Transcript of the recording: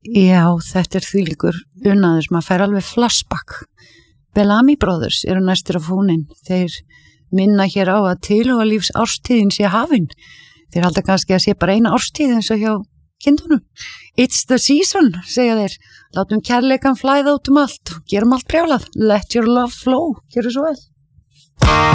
Já, þetta þvílíkur unaður, maður fær alveg flashback. Bellamy Brothers eru næstir á fóninn. Þeir minna hér á að tilhugalífs árstíðin sé hafin. Þeir halda kannski að sé bara eina árstíð eins og hjá kindunum. It's the season, segja þeir. Látum kærleikan flæða út allt og gerum allt brjálað. Let your love flow. Gjörðu svo vel.